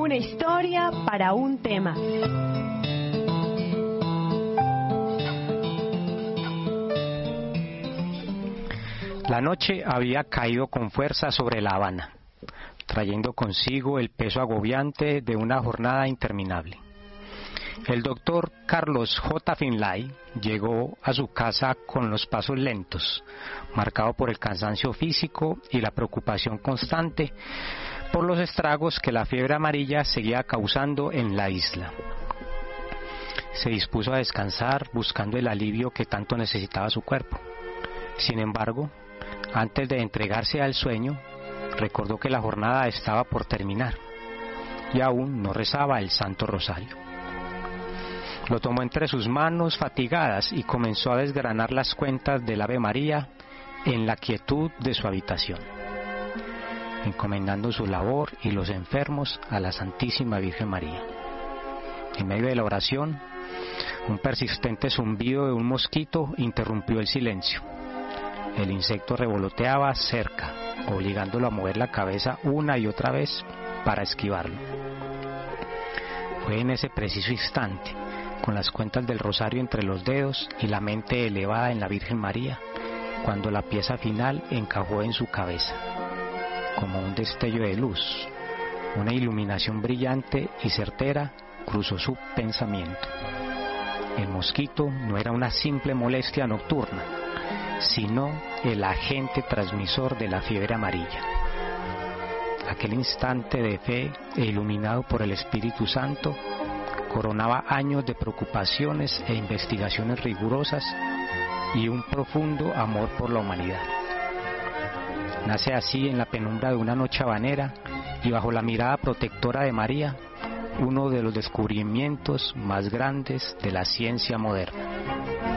Una historia para un tema. La noche había caído con fuerza sobre La Habana, trayendo consigo el peso agobiante de una jornada interminable. El doctor Carlos J. Finlay llegó a su casa con los pasos lentos, marcado por el cansancio físico y la preocupación constante por los estragos que la fiebre amarilla seguía causando en la isla. Se dispuso a descansar buscando el alivio que tanto necesitaba su cuerpo. Sin embargo, antes de entregarse al sueño, recordó que la jornada estaba por terminar y aún no rezaba el Santo Rosario. Lo tomó entre sus manos fatigadas y comenzó a desgranar las cuentas del Ave María en la quietud de su habitación, encomendando su labor y los enfermos a la Santísima Virgen María. En medio de la oración, un persistente zumbido de un mosquito interrumpió el silencio. El insecto revoloteaba cerca, obligándolo a mover la cabeza una y otra vez para esquivarlo. Fue en ese preciso instante, con las cuentas del rosario entre los dedos y la mente elevada en la Virgen María, cuando la pieza final encajó en su cabeza, como un destello de luz. Una iluminación brillante y certera cruzó su pensamiento. El mosquito no era una simple molestia nocturna, sino el agente transmisor de la fiebre amarilla. Aquel instante de fe e iluminado por el Espíritu Santo coronaba años de preocupaciones e investigaciones rigurosas y un profundo amor por la humanidad. Nace así en la penumbra de una noche habanera y bajo la mirada protectora de María, uno de los descubrimientos más grandes de la ciencia moderna.